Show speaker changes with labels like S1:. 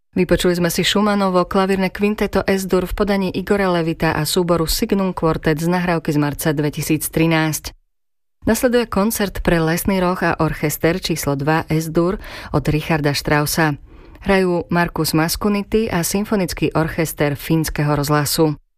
S1: Vypočuli sme si Schumannovo klavírne kvinteto S-dur v podaní Igora Levita a súboru Signum Quartet z nahrávky z marca 2013. Nasleduje koncert pre lesný roh a orchester číslo 2 S-dur od Richarda Straussa. Hrajú Markus Maskunity a symfonický orchester Fínskeho rozhlasu.